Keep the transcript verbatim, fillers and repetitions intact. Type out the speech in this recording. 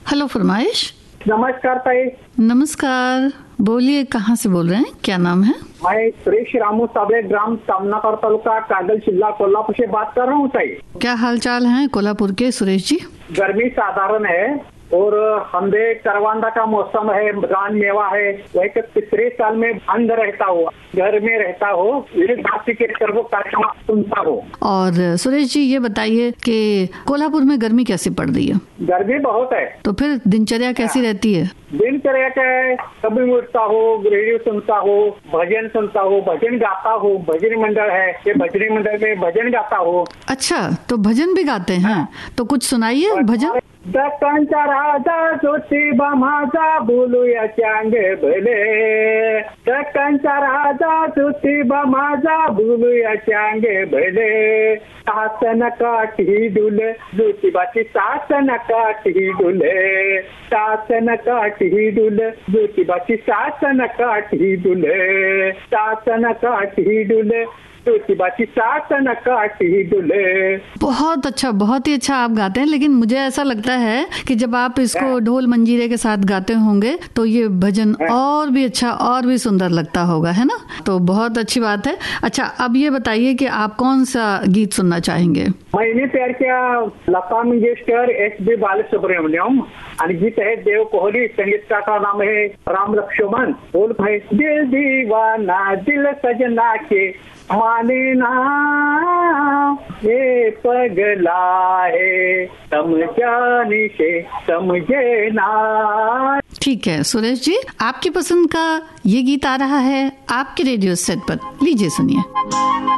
Hello फरमाइश। नमस्कार ताई। नमस्कार, बोलिए कहाँ से बोल रहे हैं, क्या नाम है? मैं सुरेश रामू साबळे, ग्राम सामनाकर, तालुका कागल, जिला कोल्हापुर से बात कर रहा हूँ ताई। क्या हाल चाल है कोल्हापुर के सुरेश जी? गर्मी साधारण है और हमदे करवांदा का मौसम है, रान मेवा है। वही के तीसरे साल में बंद रहता हो, घर में रहता हो, बाकी के सर्व कार्यक्रम सुनता हो। और सुरेश जी ये बताइए कि कोल्हापुर में गर्मी कैसी पड़ रही है? गर्मी बहुत है। तो फिर दिनचर्या कैसी रहती है? दिनचर्या क्या है, कभी उठता हो, रेडियो सुनता हो, भजन सुनता हो, भजन गाता हो। भजन मंडल है, ये भजन मंडल में भजन गाता हो। अच्छा, तो भजन भी गाते हैं? तो कुछ सुनाइए भजन। दक्कनचा राजा ज्योतिबा माझा, बोलूया चांगे भले। दक्कनचा राजा ज्योतिबा माझा, बोलूया चांगे भले। सासन काठी डुले, ज्योतिबाची सासन काठी डुले। सासन काठी डुले, ज्योतिबाची सासन काठी डुले। सासन काठी डुले, ज्योतिबाची सासन काठी डुले। बहुत अच्छा, बहुत ही अच्छा आप गाते हैं, लेकिन मुझे ऐसा लगता है कि जब आप इसको ढोल मंजीरे के साथ गाते होंगे तो ये भजन और भी अच्छा और भी सुंदर लगता होगा, है ना? तो बहुत अच्छी बात है। अच्छा, अब ये बताइए कि आप कौन सा गीत सुनना चाहेंगे? मैंने तयार किया लता मंगेशकर, एस बी बालसुब्रमण्यम, और गीत है देव कोहली, संगीतकार का नाम है राम लक्ष्मण। बोल भाई, दिल दीवाना दिल सजना के माने ना, ये पगला है समझाने से समझे ना। ठीक है सुरेश जी, आपकी पसंद का ये गीत आ रहा है आपके रेडियो सेट पर, लीजिए सुनिए।